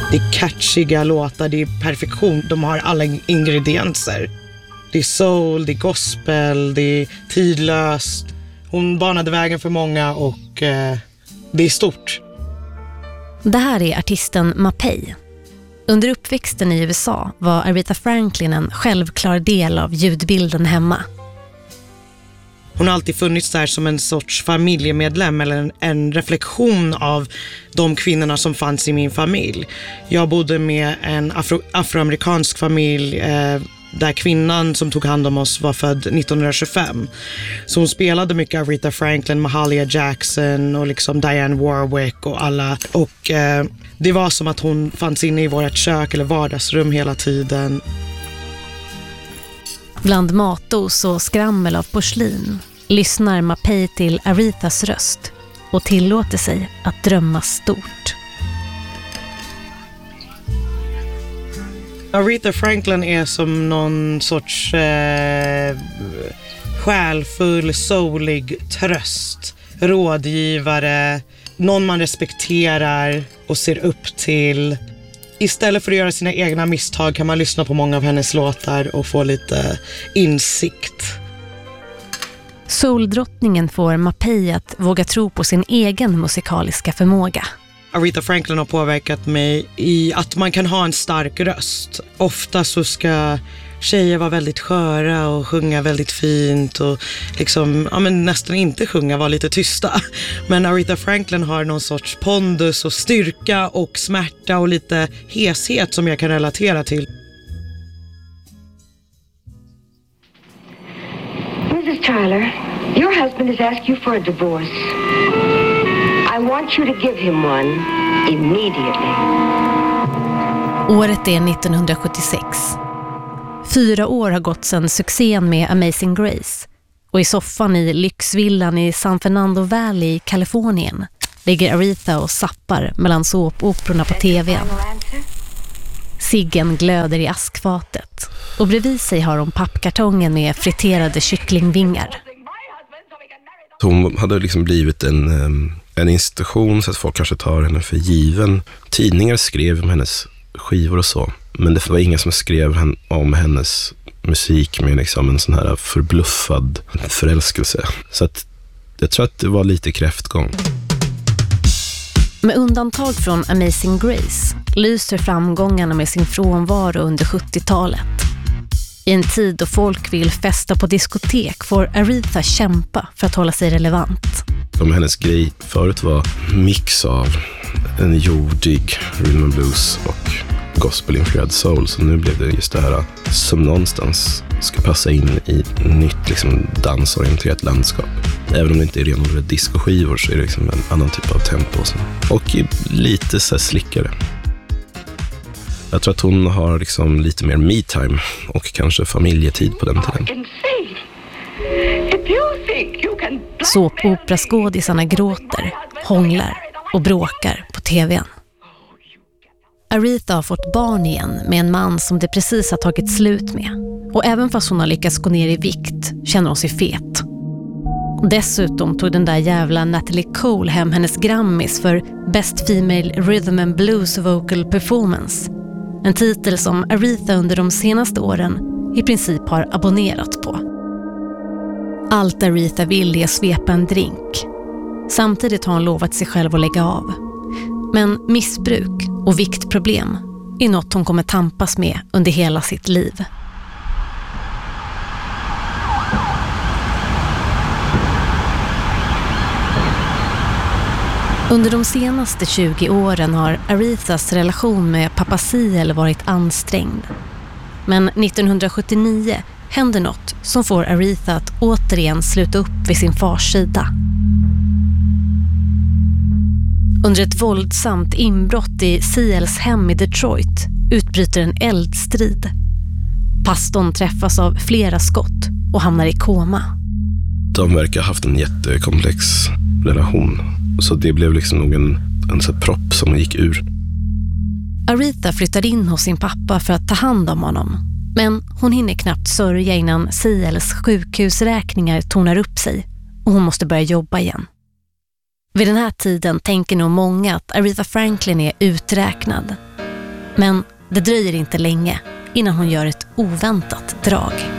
Det är catchiga låtar, det är perfektion. De har alla ingredienser. Det är soul, det är gospel, det är tidlöst. Hon banade vägen för många och det är stort. Det här är artisten Mapei. Under uppväxten i USA var Aretha Franklin en självklar del av ljudbilden hemma. Hon har alltid funnits där som en sorts familjemedlem eller en reflektion av de kvinnorna som fanns i min familj. Jag bodde med en afroamerikansk familj där kvinnan som tog hand om oss var född 1925. Så hon spelade mycket Aretha Franklin, Mahalia Jackson och liksom Diane Warwick och alla. Och det var som att hon fanns inne i vårt kök eller vardagsrum hela tiden. Bland matos och skrammel av porslin lyssnar Mapei till Arethas röst och tillåter sig att drömma stort. Aretha Franklin är som någon sorts själfull, soulig tröst, rådgivare, någon man respekterar och ser upp till. Istället för att göra sina egna misstag kan man lyssna på många av hennes låtar och få lite insikt. Souldrottningen får Mapei att våga tro på sin egen musikaliska förmåga. Aretha Franklin har påverkat mig i att man kan ha en stark röst. Ofta så ska tjejer vara väldigt sköra och sjunga väldigt fint och liksom, nästan inte sjunga, vara lite tysta. Men Aretha Franklin har någon sorts pondus och styrka och smärta och lite heshet som jag kan relatera till. Mrs. Tyler, your husband has asked you for a divorce. I want you to give him one immediately. Året är 1976. 4 år har gått sedan succén med Amazing Grace. Och i soffan i lyxvillan i San Fernando Valley i Kalifornien ligger Aretha och zappar mellan såpoperorna på tvn. Ciggen glöder i askfatet och bredvid sig har hon pappkartongen med friterade kycklingvingar. Hon hade liksom blivit en institution så att folk kanske tar henne för given. Tidningar skrev om hennes skivor och så, men det var ingen som skrev om hennes musik med liksom en sån här förbluffad förälskelse. Så att jag tror att det var lite kräftgång. Med undantag från Amazing Grace lyser framgångarna med sin frånvaro under 70-talet. I en tid då folk vill festa på diskotek får Aretha kämpa för att hålla sig relevant. Om hennes grej förut var mix av en jordig rhythm and blues och gospel-influerad soul, så nu blev det just det här som någonstans ska passa in i nytt liksom dansorienterat landskap. Även om det inte är renodlade discoskivor så är det liksom en annan typ av tempo och lite så här slickare. Jag tror att hon har liksom lite mer me-time och kanske familjetid på den tiden. Såpoperaskådisarna gråter, hånglar och bråkar på tvn. Aretha har fått barn igen med en man som det precis har tagit slut med. Och även fast hon har lyckats gå ner i vikt känner hon sig fet. Dessutom tog den där jävla Natalie Cole hem hennes Grammys för Best Female Rhythm and Blues Vocal Performance. En titel som Aretha under de senaste åren i princip har abonnerat på. Allt Aretha vill är att svepa en drink. Samtidigt har hon lovat sig själv att lägga av. Men missbruk och viktproblem är något hon kommer tampas med under hela sitt liv. Under de senaste 20 åren har Arethas relation med pappa Ciel varit ansträngd. Men 1979 händer något som får Aretha att återigen sluta upp vid sin fars sida. Under ett våldsamt inbrott i Ciels hem i Detroit utbryter en eldstrid. Pastorn träffas av flera skott och hamnar i koma. De verkar ha haft en jättekomplex relation. Så det blev liksom nog en sån propp som gick ur. Aretha flyttar in hos sin pappa för att ta hand om honom. Men hon hinner knappt sörja innan Ciels sjukhusräkningar tornar upp sig och hon måste börja jobba igen. Vid den här tiden tänker nog många att Aretha Franklin är uträknad. Men det dröjer inte länge innan hon gör ett oväntat drag.